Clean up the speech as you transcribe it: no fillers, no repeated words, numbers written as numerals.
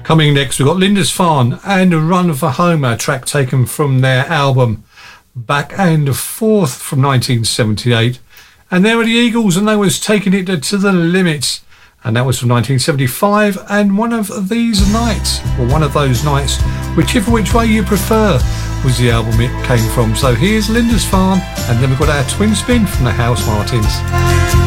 Coming next, we've got Lindisfarne and Run for Home, a track taken from their album Back and Forth from 1978. And there were the Eagles, and they was taking it to the limits. And that was from 1975. And One of These Nights, or One of Those Nights, whichever which way you prefer, was the album it came from. So here's Lindisfarne, and then we've got our twin spin from the Housemartins.